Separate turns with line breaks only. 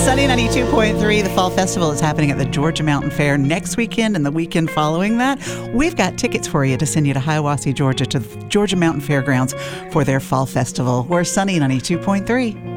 Sunny 92.3, the Fall Festival is happening at the Georgia Mountain Fair next weekend and the weekend following that. We've got tickets for you to send you to Hiawassee, Georgia, to the Georgia Mountain Fairgrounds for their Fall Festival. We're Sunny 92.3.